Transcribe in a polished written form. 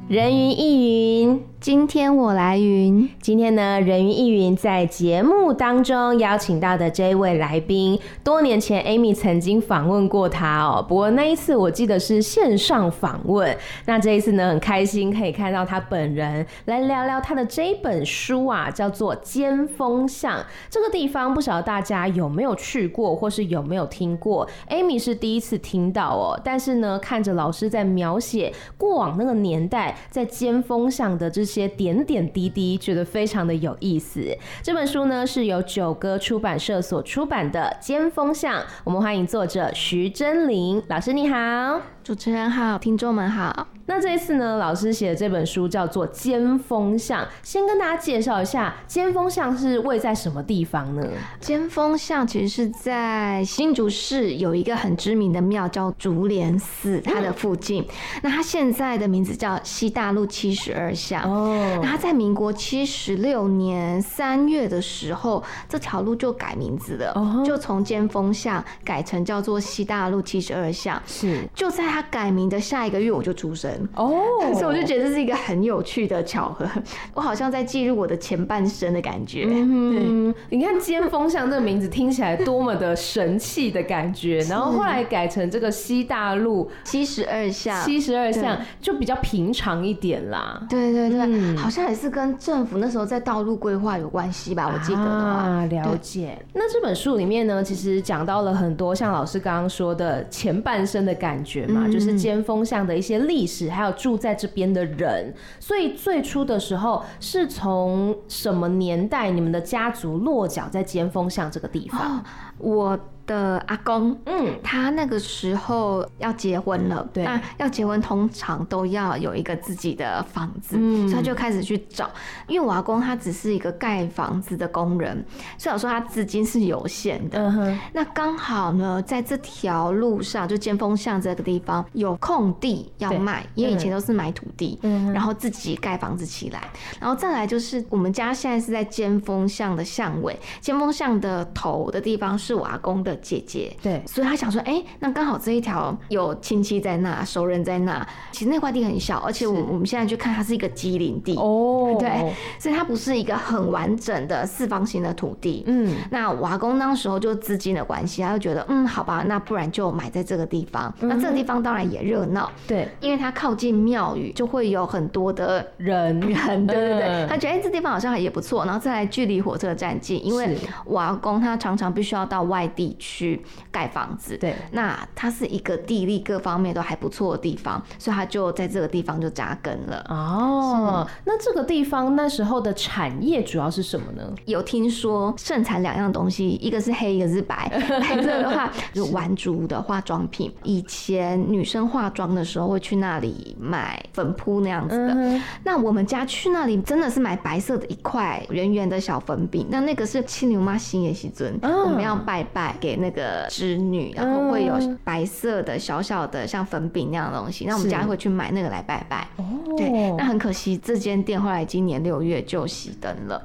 人云亦云， 今天我来云。 今天呢，人云亦云在节目当中邀请到的这一位来宾，多年前 Amy 曾经访问过他哦。不过那一次我记得是线上访问，那这一次呢，很开心可以看到他本人，来聊聊他的这一本书啊，叫做《尖峰巷》。这个地方不晓得大家有没有去过，或是有没有听过 ？Amy 是第一次听到哦，但是呢，看着老师在描写过往那个年代。在尖峰巷的这些点点滴滴，觉得非常的有意思。这本书呢是由九歌出版社所出版的《尖峰巷》，我们欢迎作者徐真菱老师，你好。 主持人好，听众们好。 那这一次呢，老师写的这本书叫做《尖峰巷》，先跟大家介绍一下，尖峰巷是位在什么地方呢？ 尖峰巷其实是在新竹市有一个很知名的庙叫竹莲寺，它的附近。那它现在的名字叫西大路72巷。那它在民国76年3月的时候，这条路就改名字了，就从尖峰巷改成叫做西大路72巷。 是， 就在它改名的下一个月我就出生。所以我就觉得这是一个很有趣的巧合，我好像在记录我的前半生的感觉。 你看尖峰巷这个名字听起来多么的神气的感觉，然后后来改成这个西大路 72巷 ，72巷就比较平常一点啦。 对对对，好像也是跟政府那时候在道路规划有关系吧，我记得的话。 了解。那这本书里面呢，其实讲到了很多像老师刚刚说的前半生的感觉嘛，就是尖峰巷的一些历史，还有住在这边的人。所以最初的时候是从什么年代你们的家族落脚在尖峰巷这个地方？ 我的阿公，他那个时候要结婚了， 对， 那要结婚通常都要有一个自己的房子，所以他就开始去找。因为我阿公他只是一个盖房子的工人，所以我说他资金是有限的。那刚好呢，在这条路上，就尖峰巷这个地方有空地要卖，因为以前都是买土地，然后自己盖房子起来。然后再来就是我们家现在是在尖峰巷的巷尾，尖峰巷的头的地方是我阿公的姐姐，对，所以他想说，那刚好这一条有亲戚在那，熟人在那。其实那块地很小，而且我们现在去看，它是一个畸零地，对，所以它不是一个很完整的四方形的土地。那我阿公那时候就资金的关系，他就觉得，好吧，那不然就买在这个地方。那这个地方当然也热闹，对，因为它靠近庙宇，就会有很多的人，对对对，他觉得这地方好像也不错，然后再来距离火车站近，因为我阿公他常常必须要到外地去盖房子，对，那它是一个地利各方面都还不错的地方，所以他就在这个地方就扎根了。 那这个地方那时候的产业主要是什么呢？ 有听说盛产2样东西，一个是黑，一个是白。白色的话就玩珠的化妆品，以前女生化妆的时候会去那里买粉扑那样子的。那我们家去那里真的是买白色的一块圆圆的小粉饼，那个是七牛妈新的时阵，我们要拜拜给那个织女，然后会有白色的小小的像粉饼那样的东西，那我们家会去买那个来拜拜。对，那很可惜这间店后来今年6月就熄灯了。